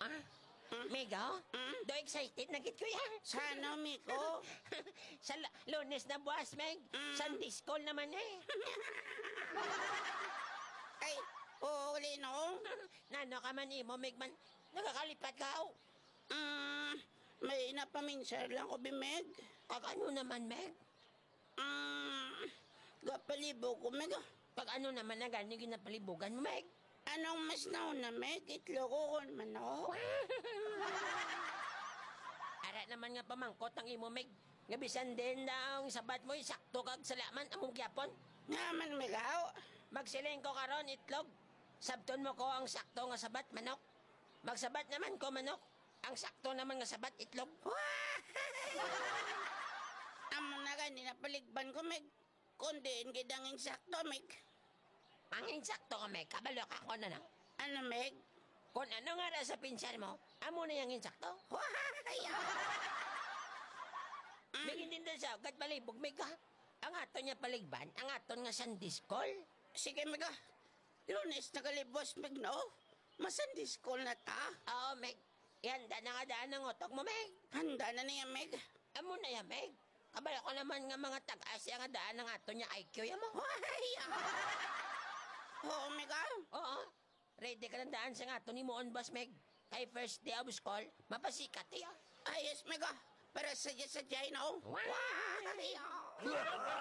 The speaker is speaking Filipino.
Migo? Do excited na git ko yan. Sana, Miko. Sa Lunes na buwas, Meg. Sunday school naman eh. Ay, uli no. Nano ka man imo, Meg man. Nakakalipat ka, oh. May napaminsar lang ko, Bimeg. Pag ano naman, Meg? Gapalibo ko, Meg. Pag ano naman na gani ginapalibugan mo, Meg? Anong mas nauna, Meg? Itlog ko man, no? Ara naman nga pamangkot ang imo, Meg. Gabisan din daw ang sabat mo, sakto kag salaman among gyapon. Naman, Megaw. Magsiling ko karon itlog. Sabton mo ko ang sakto nga sabat, manok. Magsabat naman ko, manok. Ang sakto naman nga sabat, itlog. Amo na ganina paligban ko, Meg. Kundiin gidang insakto, Meg. Ang insakto ka, Meg. Kabalo ka ko na na. Ano, Meg? Kung ano nga ra sa pinsan mo, amo na yung insakto. Meg, hindi na siya. Gat palibog, Meg, ha? Ang aton niya paligban, ang aton nga Sunday school. Sige, Meg. Lunes na kalibos, Meg, no? Masandis ko na ta. Oo, Meg. Ihanda na nga daan ng utok mo, Meg. Handa na niya, Meg. Amo na yan, Meg. Kabalo ko naman nga mga tag-asya nga daan ng aton niya IQ yan mo. Oo, Meg. Oo. Ready ka na daan sa nga aton ni Moon Boss, Meg. Kay first day of school, mapasikat eh. Ayos, Meg. Para sadya-sadya, no? Wow!